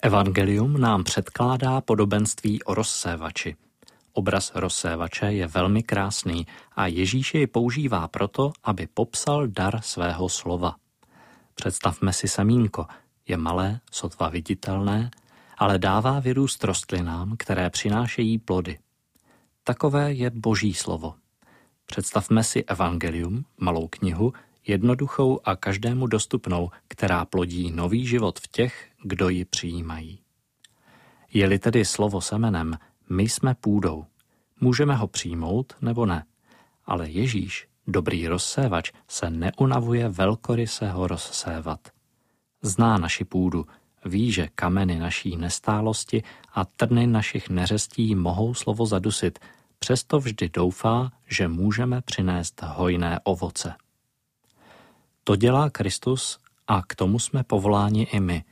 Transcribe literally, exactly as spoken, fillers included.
Evangelium nám předkládá podobenství o rozsévači. Obraz rozsévače je velmi krásný a Ježíš jej používá proto, aby popsal dar svého slova. Představme si semínko. Je malé, sotva viditelné, ale dává vyrůst rostlinám, které přinášejí plody. Takové je Boží slovo. Představme si Evangelium, malou knihu, jednoduchou a každému dostupnou, která plodí nový život v těch, kdo ji přijímají. Je-li tedy slovo semenem, my jsme půdou. Můžeme ho přijmout nebo ne, ale Ježíš, dobrý rozsévač, se neunavuje velkoryse ho rozsévat. Zná naši půdu, ví, že kameny naší nestálosti a trny našich neřestí mohou slovo zadusit, přesto vždy doufá, že můžeme přinést hojné ovoce. To dělá Kristus a k tomu jsme povoláni i my,